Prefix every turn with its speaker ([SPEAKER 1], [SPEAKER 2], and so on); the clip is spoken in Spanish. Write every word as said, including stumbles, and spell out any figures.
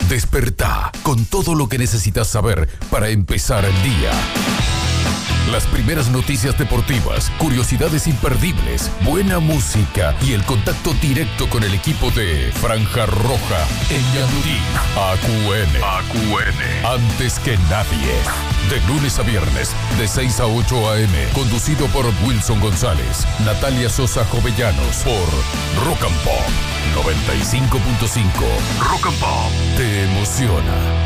[SPEAKER 1] Despertá con todo lo que necesitas saber para empezar el día. Las primeras noticias deportivas, curiosidades imperdibles, buena música y el contacto directo con el equipo de Franja Roja en Ñandutí. A Q N. A Q N. Antes que nadie. De lunes a viernes, de seis a ocho a m Conducido por Wilson González, Natalia Sosa Jovellanos. Por Rock and Pop noventa y cinco punto cinco. Rock and Pop te emociona.